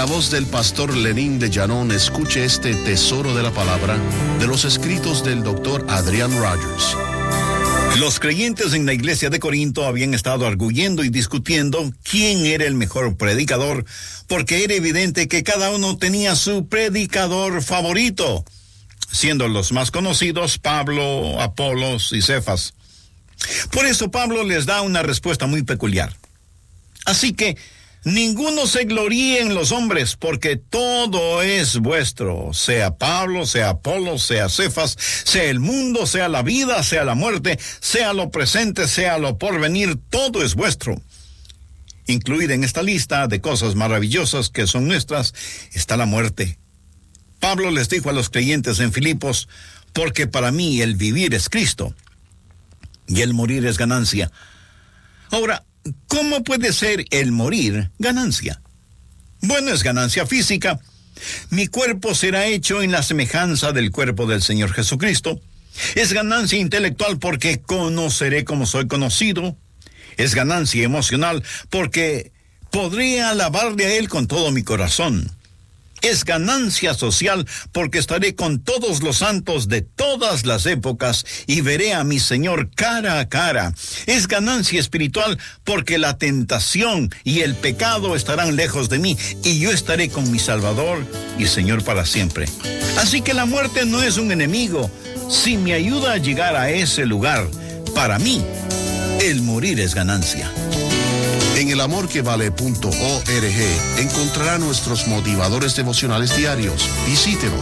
voz del pastor Lenín de Llanón, escuche este tesoro de la palabra de los escritos del doctor Adrian Rogers. Los creyentes en la iglesia de Corinto habían estado arguyendo y discutiendo quién era el mejor predicador, porque era evidente que cada uno tenía su predicador favorito, siendo los más conocidos Pablo, Apolos y Cefas. Por eso Pablo les da una respuesta muy peculiar. Así que ninguno se gloríe en los hombres, porque todo es vuestro, sea Pablo, sea Apolos, sea Cefas, sea el mundo, sea la vida, sea la muerte, sea lo presente, sea lo porvenir, todo es vuestro. Incluida en esta lista de cosas maravillosas que son nuestras, está la muerte. Pablo les dijo a los creyentes en Filipos, porque para mí el vivir es Cristo, y el morir es ganancia. Ahora, ¿cómo puede ser el morir ganancia? Bueno, es ganancia física. Mi cuerpo será hecho en la semejanza del cuerpo del Señor Jesucristo. Es ganancia intelectual porque conoceré como soy conocido. Es ganancia emocional porque podré alabarle a Él con todo mi corazón. Es ganancia social porque estaré con todos los santos de todas las épocas y veré a mi Señor cara a cara. Es ganancia espiritual porque la tentación y el pecado estarán lejos de mí y yo estaré con mi Salvador y Señor para siempre. Así que la muerte no es un enemigo, si me ayuda a llegar a ese lugar. Para mí, el morir es ganancia. En elamorquevale.org encontrará nuestros motivadores devocionales diarios. Visítenos.